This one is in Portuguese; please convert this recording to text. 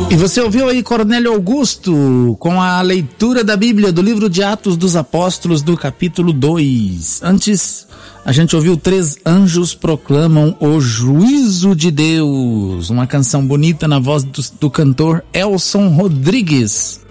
E você ouviu aí Cornélio Augusto com a leitura da Bíblia do livro de Atos dos Apóstolos do capítulo 2. Antes, a gente ouviu 3 anjos proclamam o juízo de Deus. Uma canção bonita na voz do cantor Elson Rodrigues.